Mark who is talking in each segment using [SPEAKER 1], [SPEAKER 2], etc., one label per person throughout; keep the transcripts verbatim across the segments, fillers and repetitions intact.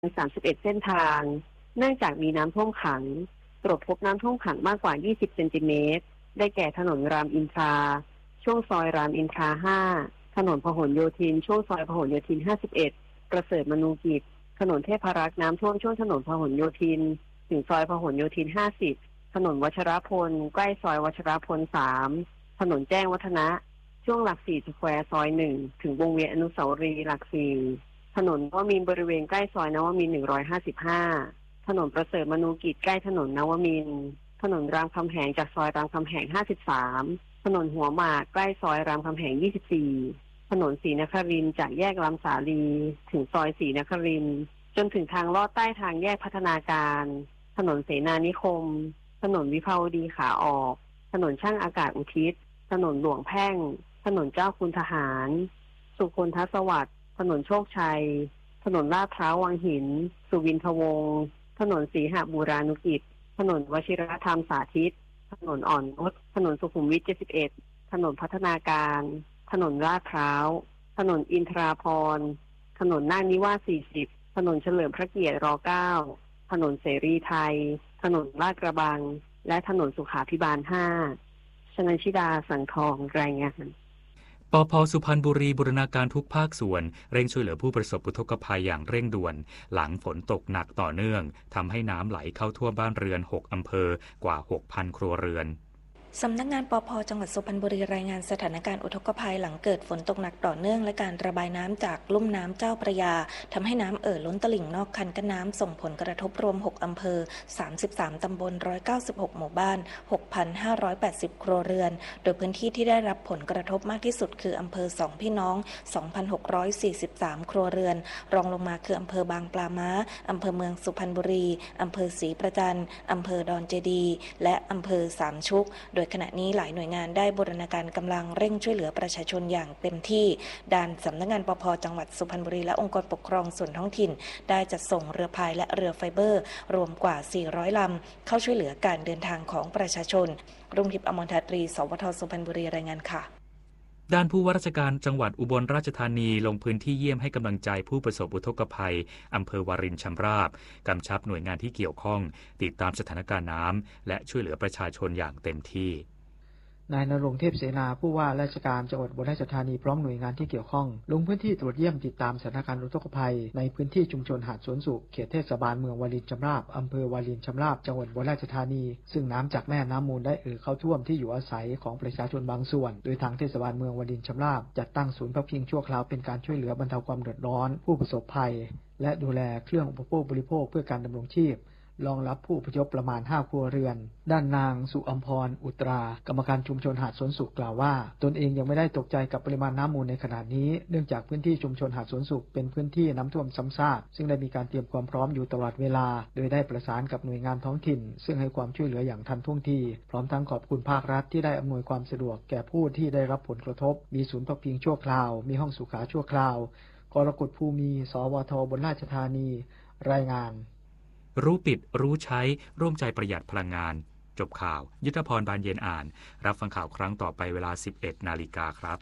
[SPEAKER 1] สามสิบเอ็ดเส้นทางเนื่องจากมีน้ำท่วมขังตรวจพบน้ำท่วมขังมากกว่ายี่สิบเซนติเมตรได้แก่ถนนรามอินทราช่วงซอยรามอินทราห้าถนนพหลโยธินช่วงซอยพหลโยธินห้าสิบเอ็ดประเสริฐมนูกิจถนนเทพรักษ์น้ำท่วมช่วงถนนพหลโยธินถึงซอยพหลโยธินห้าสิบถนนวัชรพลใกล้ซอยวัชรพลสามถนนแจ้งวัฒนะช่วงหลักสี่สแควร์ซอยหนึ่งถึงวงเวียนอนุสาวรีย์หลักสี่ถนนนวมินทร์บริเวณใกล้ซอยนวมินทร์หนึ่งร้อยห้าสิบห้าถนนประเสริฐมนูกิจใกล้ถนนนวมินทร์ถนนรามคำแหงจากซอยรามคำแหงห้าสิบสามถนนหัวหมากใกล้ซอยรามคำแหงยี่สิบสี่ถนนศรีนครินทร์จากแยกลำสาลีถึงซอยศรีนครินทร์จนถึงทางลอดใต้ทางแยกพัฒนาการถนนเสนานิคมถนนวิภาวดีขาออกถนนช่างอากาศอุทิศถนนหลวงแพ่งถนนเจ้าคุณทหารสุคนทสวัสดิ์ถนนโชคชัยถนนลาดพร้าววังหินสุวินทวงศ์ถนนศรีหบูรานุกิจถนนวชิรธรรมสาธิตถนนอ่อนนุชถนนสุขุมวิทเจ็ดสิบเอ็ดถนนพัฒนาการถนนลาดพร้าวถนนอินทราภรณ์ถนนนาคนิวาสสี่สิบถนนเฉลิมพระเกียรติรเก้าถนนเสรีไทยถนนลาดกระบังและถนนสุขาภิบาลห้าชนันชิดาสังทองรายงาน
[SPEAKER 2] ปภ.สุพรรณบุรีบูรณาการทุกภาคส่วนเร่งช่วยเหลือผู้ประสบอุทกภัยอย่างเร่งด่วนหลังฝนตกหนักต่อเนื่องทำให้น้ำไหลเข้าท่วมบ้านเรือนหกอำเภอกว่า หกพัน ครัวเรือน
[SPEAKER 3] สำนักงานปภ.จังหวัดสุพรรณบุรีรายงานสถานการณ์อุทกภัยหลังเกิดฝนตกหนักต่อเนื่องและการระบายน้ำจากลุ่มน้ำเจ้าพระยาทำให้น้ำเอ่อล้นตลิ่งนอกคันกั้นน้ำส่งผลกระทบรวมหกอำเภอสามสิบสามตำบลหนึ่งร้อยเก้าสิบหกหมู่บ้าน หกพันห้าร้อยแปดสิบ ครัวเรือนโดยพื้นที่ที่ได้รับผลกระทบมากที่สุดคืออำเภอสองพี่น้อง สองพันหกร้อยสี่สิบสาม ครัวเรือนรองลงมาคืออำเภอบางปลาม้าอำเภอเมืองสุพรรณบุรีอำเภอศรีประจันอำเภอดอนเจดีและอำเภอสามชุกโดยขณะนี้หลายหน่วยงานได้บูรณาการกำลังเร่งช่วยเหลือประชาชนอย่างเต็มที่ด้านสำนักงานปภ.จังหวัดสุพรรณบุรีและองค์กรปกครองส่วนท้องถิ่นได้จัดส่งเรือพายและเรือไฟเบอร์รวมกว่าสี่ร้อยลำเข้าช่วยเหลือการเดินทางของประชาชนรุ่งทิพย์อมรทัตรีสวทสุพรรณบุรีรายงานค่ะ
[SPEAKER 2] ด้านผู้ว่าราชการจังหวัดอุบลราชธานีลงพื้นที่เยี่ยมให้กำลังใจผู้ประสบอุทกภัยอำเภอวารินชำราบกำชับหน่วยงานที่เกี่ยวข้องติดตามสถานการณ์น้ำและช่วยเหลือประชาชนอย่างเต็มที่
[SPEAKER 4] นายณรงค์เทพเสนาผู้ว่าราชการจังหวัดอุบลราชธานีพร้อมหน่วยงานที่เกี่ยวข้องลงพื้นที่ตรวจเยี่ยมติดตามสถานการณ์อุทกภัยในพื้นที่ชุมชนหาดสวนสุขเขตเทศบาลเมืองวารินชำราบอำเภอวารินชำราบจังหวัดอุบลราชธานีซึ่งน้ำจากแม่น้ำมูลได้เอ่อเข้าท่วมที่อยู่อาศัยของประชาชนบางส่วนโดยทางเทศบาลเมืองวารินชำราบจัดตั้งศูนย์พักพิงชั่วคราวเป็นการช่วยเหลือบรรเทาความเดือดร้อนผู้ประสบภัยและดูแลเครื่องอุปโภคบริโภคเพื่อการดำรงชีพรองรับผู้อพยพประมาณห้าครัวเรือนด้านนางสุอัมพรอุตรากรรมการชุมชนหาดสวนสุขกล่าวว่าตนเองยังไม่ได้ตกใจกับปริมาณน้ำมูลในขณะนี้เนื่องจากพื้นที่ชุมชนหาดสวนสุขเป็นพื้นที่น้ำท่วมซ้ำซากซึ่งได้มีการเตรียมความพร้อมอยู่ตลอดเวลาโดยได้ประสานกับหน่วยงานท้องถิ่นซึ่งให้ความช่วยเหลืออย่างทันท่วงทีพร้อมทั้งขอบคุณภาครัฐที่ได้อำนวยความสะดวกแก่ผู้ที่ได้รับผลกระทบมีศูนย์พักพิงชั่วคราวมีห้องสุขาชั่วคราวกรกฎภูมิสวทอุบลราชธานีรายงาน
[SPEAKER 2] รู้ปิดรู้ใช้ร่วมใจประหยัดพลังงานจบข่าวยุทธพรบานเย็นอ่านรับฟังข่าวครั้งต่อไปเวลา สิบเอ็ดนาฬิกาครับ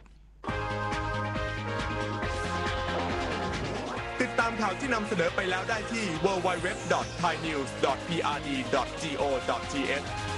[SPEAKER 5] ติดตามข่าวที่นำเสนอไปแล้วได้ที่ ดับเบิลยู ดับเบิลยู ดับเบิลยู ดอท ไทยนิวส์ ดอท พี อาร์ ดี ดอท จี โอ ดอท ที เอช